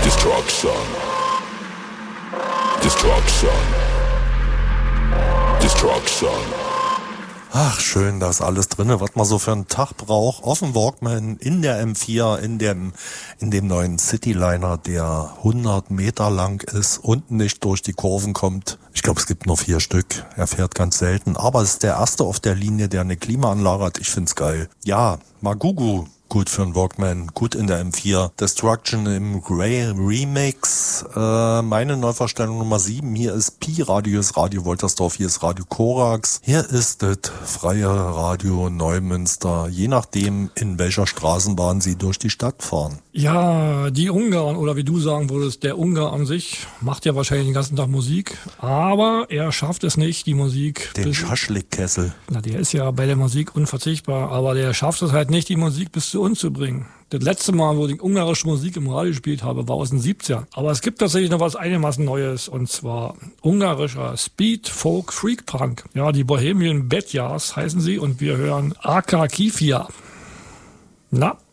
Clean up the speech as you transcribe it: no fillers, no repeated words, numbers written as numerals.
Destruction. Destruction. Destruction. Ach, schön, da ist alles drinne, was man so für einen Tag braucht. Auf dem Walkman, in der M4, in dem neuen Cityliner, der 100 Meter lang ist und nicht durch die Kurven kommt. Ich glaube, es gibt nur 4 Stück. Er fährt ganz selten, aber es ist der erste auf der Linie, der eine Klimaanlage hat. Ich find's geil. Ja, Magugu. Gut für einen Walkman, gut in der M4. Destruction im Grey Remix. Meine Neuverstellung Nummer 7. Hier ist Pi-Radio, hier ist Radio Woltersdorf, hier ist Radio Korax. Hier ist das freie Radio Neumünster. Je nachdem, in welcher Straßenbahn Sie durch die Stadt fahren. Ja, die Ungarn, oder wie du sagen würdest, der Ungar an sich macht ja wahrscheinlich den ganzen Tag Musik, aber er schafft es nicht, die Musik... Den Schaschlik-Kessel. Na, der ist ja bei der Musik unverzichtbar, aber der schafft es halt nicht, die Musik bis zu uns zu bringen. Das letzte Mal, wo ich ungarische Musik im Radio gespielt habe, war aus den 70ern. Aber es gibt tatsächlich noch was einigermaßen Neues, und zwar ungarischer Speed, Folk, Freak Punk. Ja, die Bohemian Bedjars heißen sie, und wir hören Aka Kifia. Na?